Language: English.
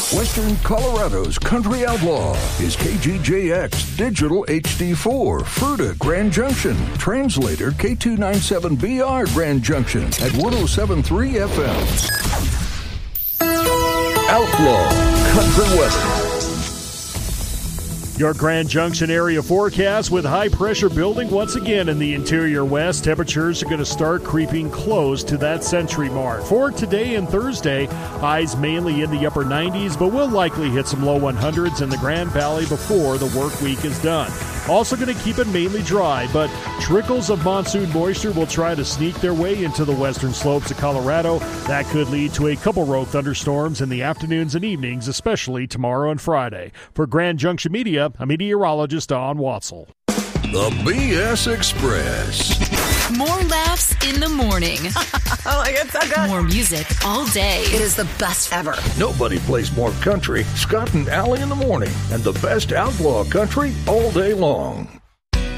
Western Colorado's Country Outlaw is KGJX Digital HD4, Fruita, Grand Junction. Translator K297BR, Grand Junction at 107.3 FM. Outlaw Country Weather. Your Grand Junction area forecast with high pressure building once again in the interior west. Temperatures are going to start creeping close to that century mark. For today and Thursday, highs mainly in the upper 90s, but we'll likely hit some low 100s in the Grand Valley before the work week is done. Also going to keep it mainly dry, but trickles of monsoon moisture will try to sneak their way into the western slopes of Colorado. That could lead to a couple rogue thunderstorms in the afternoons and evenings, especially tomorrow and Friday. For Grand Junction Media, I'm meteorologist Don Watzel. The BS Express. More laughs in the morning. Oh, it's so good. More music all day. It is the best ever. Nobody plays more country. Scott and Allie in the morning. And the best outlaw country all day long.